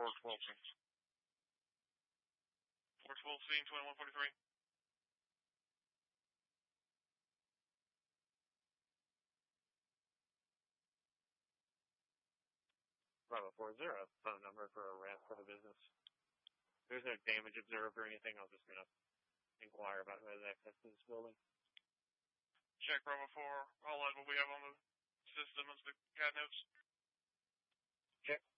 412 scene. 412 scene, 2143. Bravo 40, phone number for a ramp for the business. There's no damage observed or anything. I was just going to inquire about who has access to this building. Check Bravo 4. All eyes will be have on the system as the CAD notes. Check.